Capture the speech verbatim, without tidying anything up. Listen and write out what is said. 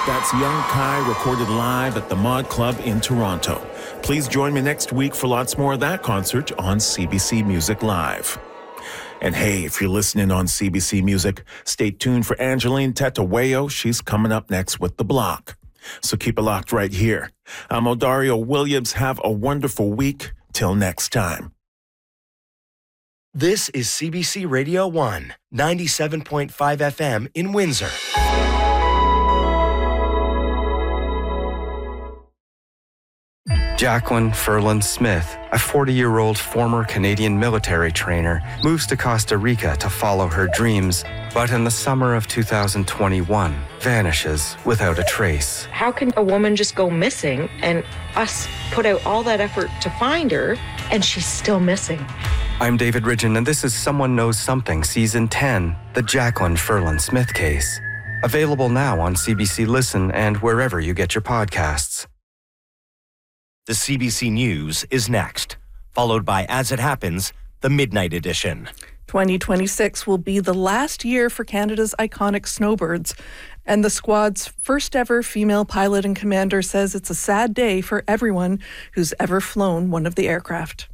That's Young Kai recorded live at the Mod Club in Toronto. Please join me next week for lots more of that concert on C B C Music Live. And hey, if you're listening on C B C Music, stay tuned for Angeline Tatawayo. She's coming up next with The Block. So keep it locked right here. I'm Odario Williams. Have a wonderful week. Till next time. This is C B C Radio one, ninety-seven point five F M in Windsor. Jacqueline Ferland Smith, a forty-year-old former Canadian military trainer, moves to Costa Rica to follow her dreams, but in the summer of two thousand twenty-one, vanishes without a trace. How can a woman just go missing and us put out all that effort to find her and she's still missing? I'm David Ridgen, and this is Someone Knows Something, Season ten, The Jacqueline Ferland Smith Case. Available now on C B C Listen and wherever you get your podcasts. The C B C News is next, followed by As It Happens, the Midnight Edition. twenty twenty-six will be the last year for Canada's iconic snowbirds, and the squad's first ever female pilot and commander says it's a sad day for everyone who's ever flown one of the aircraft.